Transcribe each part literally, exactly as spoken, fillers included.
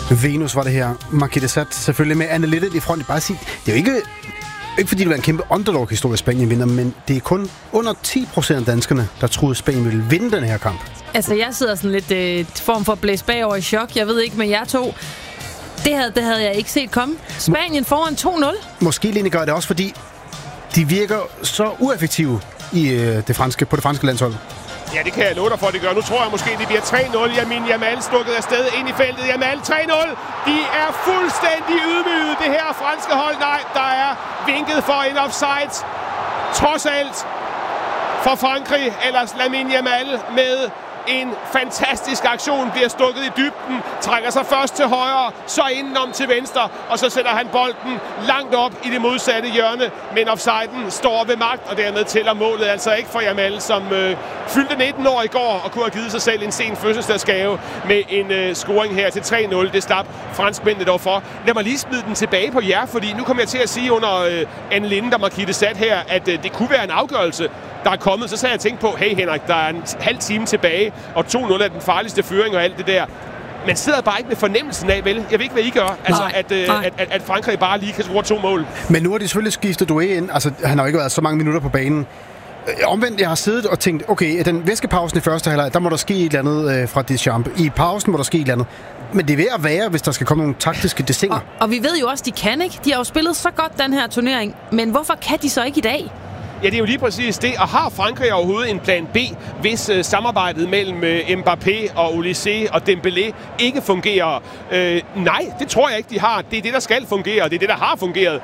Venus var det her. Marquez selvfølgelig med Anne Littet i front. Bare sige, det er jo ikke, ikke fordi det var en kæmpe underdog-historie, Spanien vinder, men det er kun under ti procent af danskerne, der troede, Spanien ville vinde den her kamp. Altså, jeg sidder sådan lidt øh, form for at blæse bagover i chok. Jeg ved ikke med jer to. Det havde, det havde jeg ikke set komme. Spanien foran to nul. Måske Line gør det også, fordi de virker så ueffektive i øh, det franske, på det franske landshold. Ja, det kan jeg love dig for, det gør. Nu tror jeg måske, det bliver tre nul. Yamin Yamal stukket afsted ind i feltet. Yamal tre nul. De er fuldstændig ydmyget, det her franske hold. Nej, der er vinket for en offside. Trods alt for Frankrig, ellers Lamine Yamal med en fantastisk aktion, bliver stukket i dybden, trækker sig først til højre, så indenom til venstre, og så sætter han bolden langt op i det modsatte hjørne, men offsiden står ved magt, og dermed tæller målet altså ikke for Yamal, som øh, fyldte nitten år i går, og kunne have givet sig selv en sen fødselsdagsgave med en øh, scoring her til tre nul. Det slap franskmændene dog for. Lad mig lige smide den tilbage på jer, fordi nu kommer jeg til at sige under øh, Anne Linde, der Marquez sat her, at øh, det kunne være en afgørelse, der er kommet. Så sagde jeg tænkt på, hey Henrik, der er en halv time tilbage, og to nul er den farligste føring og alt det der. Man sidder bare ikke med fornemmelsen af, vel? Jeg ved ikke, hvad I gør. Altså, nej, at, øh, at, at, at Frankrig bare lige kan score to mål. Men nu har de selvfølgelig skiftet Doué ind. Altså, han har jo ikke været så mange minutter på banen. Omvendt, jeg har siddet og tænkt, okay, den væskepausen i første halvleg, der må der ske et eller andet øh, fra Deschamps. I pausen må der ske et eller andet. Men det er ved at være, hvis der skal komme nogle taktiske desinger. Og, og vi ved jo også, de kan ikke. De har jo spillet så godt den her turnering. Men hvorfor kan de så ikke i dag? Ja, det er jo lige præcis det. Og har Frankrig overhovedet en plan B, hvis uh, samarbejdet mellem uh, Mbappé og Olysée og Dembélé ikke fungerer? Uh, nej, det tror jeg ikke, de har. Det er det, der skal fungere, og det er det, der har fungeret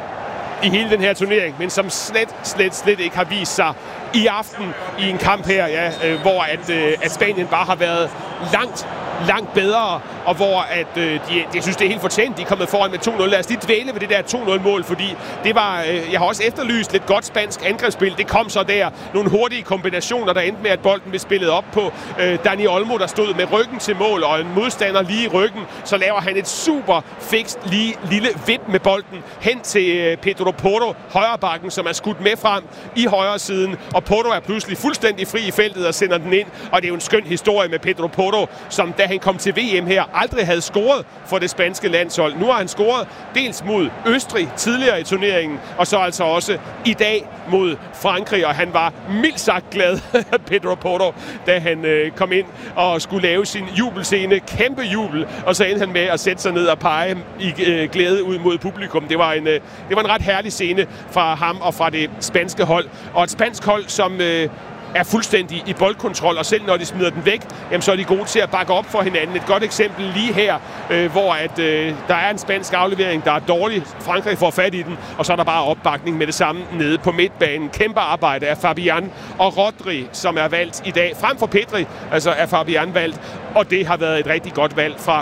i hele den her turnering, men som slet, slet, slet ikke har vist sig i aften i en kamp her, ja, uh, hvor at, uh, at Spanien bare har været langt langt bedre, og hvor at, øh, de, jeg synes, det er helt fortjent, de er kommet foran med to nul. Lad os lige dvæle ved det der to nul-mål, fordi det var, øh, jeg har også efterlyst lidt godt spansk angrebsspil. Det kom så der. Nogle hurtige kombinationer, der endte med, at bolden blev spillet op på øh, Dani Olmo, der stod med ryggen til mål, og en modstander lige i ryggen. Så laver han et super fikst lige lille vip med bolden hen til øh, Pedro Porro, højrebakken, som er skudt med frem i højre siden, og Porro er pludselig fuldstændig fri i feltet og sender den ind, og det er jo en skøn historie med Pedro Porro, som da han kom til V M her, aldrig havde scoret for det spanske landshold. Nu har han scoret dels mod Østrig tidligere i turneringen, og så altså også i dag mod Frankrig, og han var mildt sagt glad, Pedro Porro, da han øh, kom ind og skulle lave sin jubelscene. Kæmpe jubel, og så endte han med at sætte sig ned og pege i øh, glæde ud mod publikum. Det var, en, øh, det var en ret herlig scene fra ham og fra det spanske hold. Og et spansk hold, som Øh, er fuldstændig i boldkontrol, og selv når de smider den væk, jamen, så er de gode til at bakke op for hinanden. Et godt eksempel lige her, øh, hvor at, øh, der er en spansk aflevering, der er dårlig. Frankrig får fat i den, og så er der bare opbakning med det samme nede på midtbanen. Kæmpe arbejde af Fabian og Rodri, som er valgt i dag. Frem for Pedri, altså er Fabian valgt, og det har været et rigtig godt valg fra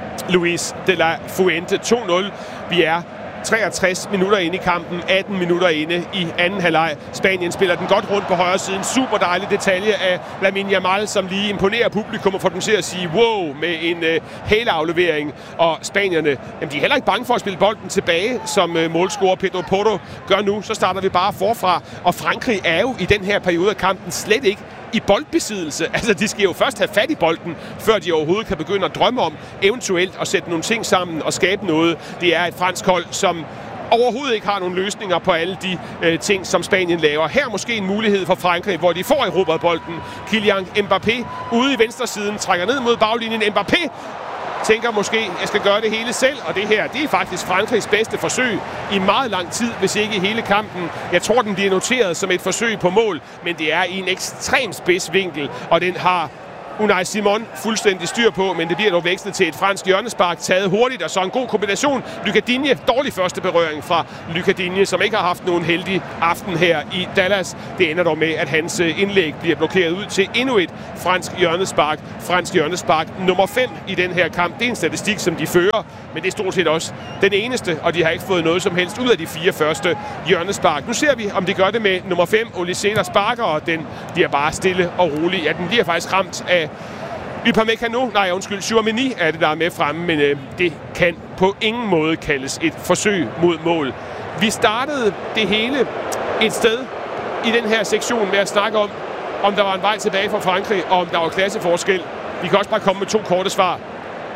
Luis de la Fuente. to nul. Vi er treogtres minutter inde i kampen, atten minutter inde i anden halvleg. Spanien spiller den godt rundt på højre siden. Super dejlig detalje af Lamine Yamal, som lige imponerer publikum og får dem til at sige wow med en uh, hæleaflevering. Og spanierne, jamen, de er heller ikke bange for at spille bolden tilbage, som uh, målscorer Pedro Porro gør nu. Så starter vi bare forfra. Og Frankrig er jo i den her periode af kampen slet ikke i boldbesiddelse. Altså, de skal jo først have fat i bolden, før de overhovedet kan begynde at drømme om eventuelt at sætte nogle ting sammen og skabe noget. Det er et fransk hold, som overhovedet ikke har nogen løsninger på alle de øh, ting, som Spanien laver. Her måske en mulighed for Frankrig, hvor de får erobret bolden. Kylian Mbappé ude i venstre siden, trækker ned mod baglinjen. Mbappé tænker måske, jeg skal gøre det hele selv, og det her, det er faktisk Frankrigs bedste forsøg i meget lang tid, hvis ikke i hele kampen. Jeg tror, den bliver noteret som et forsøg på mål, men det er i en ekstrem spids vinkel, og den har Unai Simon fuldstændig styr på, men det bliver dog vekslet til et fransk hjørnespark, taget hurtigt, og så en god kombination. Lucas Digne, dårlig første berøring fra Lucas Digne, som ikke har haft nogen heldig aften her i Dallas. Det ender dog med, at hans indlæg bliver blokeret ud til endnu et fransk hjørnespark. Fransk hjørnespark nummer fem i den her kamp. Det er en statistik, som de fører, men det er stort set også den eneste, og de har ikke fået noget som helst ud af de fire første hjørnespark. Nu ser vi, om de gør det med nummer fem, Olysée, der sparker, og den bliver bare stille og rolig. Ja, den bliver faktisk ramt af Upamecano, nej undskyld, Tchouaméni er det, der er med fremme, men øh, det kan på ingen måde kaldes et forsøg mod mål. Vi startede det hele et sted i den her sektion med at snakke om, om der var en vej tilbage fra Frankrig, og om der var klasseforskel. Vi kan også bare komme med to korte svar.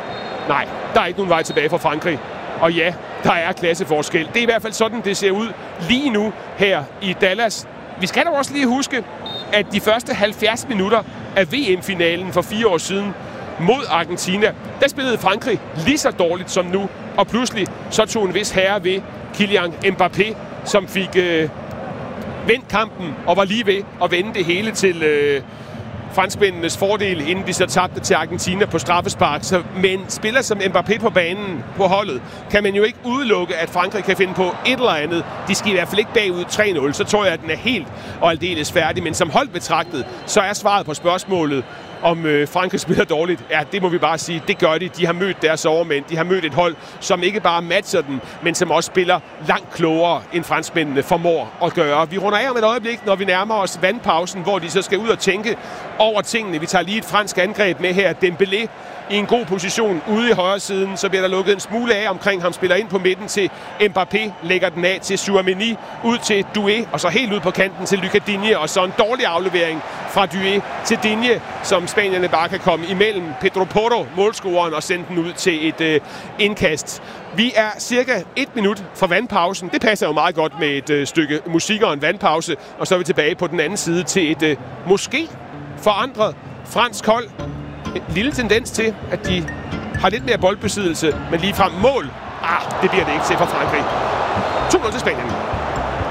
Nej, der er ikke nogen vej tilbage for Frankrig. Og ja, der er klasseforskel. Det er i hvert fald sådan, det ser ud lige nu her i Dallas. Vi skal dog også lige huske, at de første halvfjerds minutter af V M-finalen for fire år siden mod Argentina, der spillede Frankrig lige så dårligt som nu. Og pludselig så tog en vis herre ved Kylian Mbappé, som fik øh, vendt kampen og var lige ved at vende det hele til øh, franskmændenes fordel, inden de så tabte til Argentina på straffespark. Så med en spiller som Mbappé på banen på holdet, kan man jo ikke udelukke, at Frankrig kan finde på et eller andet. De skal i hvert fald ikke bagud tre nul, så tror jeg, at den er helt og aldeles færdig. Men som hold betragtet, så er svaret på spørgsmålet, om øh, Frankrig spiller dårligt. Ja, det må vi bare sige. Det gør de. De har mødt deres overmænd. De har mødt et hold, som ikke bare matcher den, men som også spiller langt klogere, end franskmændene formår at gøre. Vi runder af om et øjeblik, når vi nærmer os vandpausen, hvor de så skal ud og tænke over tingene. Vi tager lige et fransk angreb med her. Dembélé i en god position ude i højre siden. Så bliver der lukket en smule af omkring ham. Spiller ind på midten til Mbappé. Lægger den af til Tchouaméni. Ud til Doué. Og så helt ud på kanten til Lucas Digne. Og så en dårlig aflevering fra Doué til Digne, som spanierne bare kan komme imellem Pedro Porro, målscoreren, og sende den ud til et øh, indkast. Vi er cirka et minut fra vandpausen. Det passer jo meget godt med et øh, stykke musik og en vandpause. Og så er vi tilbage på den anden side til et øh, måske forandret fransk hold. En lille tendens til, at de har lidt mere boldbesiddelse, men lige frem mål. Ah, det bliver det ikke til for Frankrig. to nul til Spanien.